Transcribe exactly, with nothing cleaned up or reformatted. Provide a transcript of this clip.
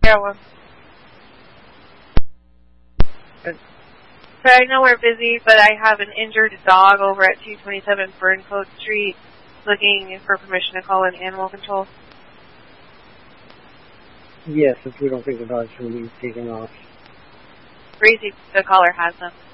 Yeah, well. So I know we're busy, but I have an injured dog over at two twenty-seven Burncoat Street looking for permission to call in animal control. Yes, if we don't think the dog's going to be taken off. Gracie, the caller has them.